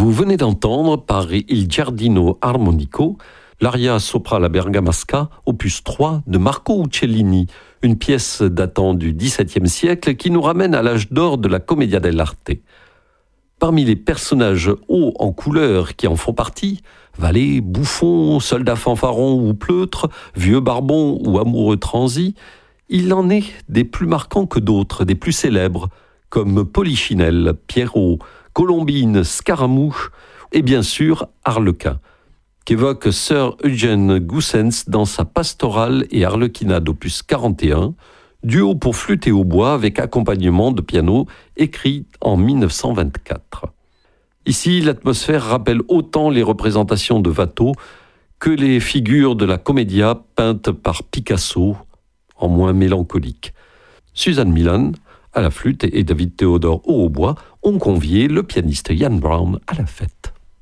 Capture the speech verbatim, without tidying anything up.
Vous venez d'entendre par Il Giardino Armonico l'aria sopra alla bergamasca, opus trois de Marco Uccellini, une pièce datant du dix-septième siècle qui nous ramène à l'âge d'or de la commedia dell'arte. Parmi les personnages hauts en couleur qui en font partie, valets, bouffons, soldats fanfarons ou pleutres, vieux barbons ou amoureux transis, il en est des plus marquants que d'autres, des plus célèbres, comme Polichinelle, Pierrot, Colombine, Scaramouche et bien sûr Arlequin, qu'évoque Sir Eugene Goossens dans sa Pastorale et Arlequinade opus quarante et un, duo pour flûte et hautbois avec accompagnement de piano, écrit en mille neuf cent vingt-quatre. Ici, l'atmosphère rappelle autant les représentations de Watteau que les figures de la commedia peintes par Picasso, en moins mélancolique. Suzanne Milan à la flûte et David Théodore au hautbois ont convié le pianiste Ian Brown à la fête.